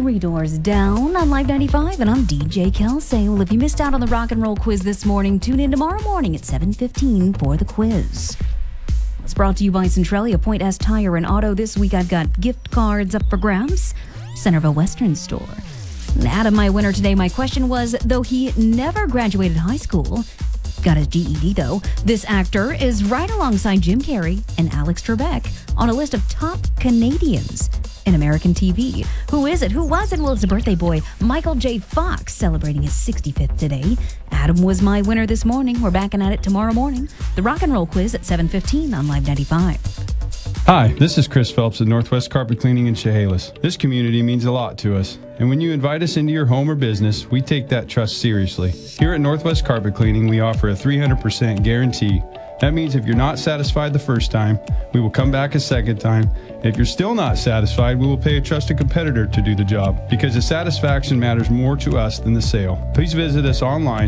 Three Doors Down on Live 95, and I'm DJ Kelsey. Well, if you missed out on the rock and roll quiz this morning, tune in tomorrow morning at 7:15 for the quiz. It's brought to you by Centralia Point S Tire and Auto. This week I've got gift cards up for grabs. Centerville Western Store. Adam, my winner today, my question was, though he never graduated high school, got his GED though, this actor is right alongside Jim Carrey and Alex Trebek on a list of top Canadians in American TV. Who is it? Who was it? Well, it's a birthday boy, Michael J. Fox, celebrating his 65th today. Adam was my winner this morning. We're backing at it tomorrow morning. The rock and roll quiz at 7:15 on Live 95. Hi, this is Chris Phelps at Northwest Carpet Cleaning in Chehalis. This community means a lot to us, and when you invite us into your home or business, we take that trust seriously. Here at Northwest Carpet Cleaning, we offer a 300% guarantee. That means if you're not satisfied the first time, we will come back a second time. If you're still not satisfied, we will pay a trusted competitor to do the job, because the satisfaction matters more to us than the sale. Please visit us online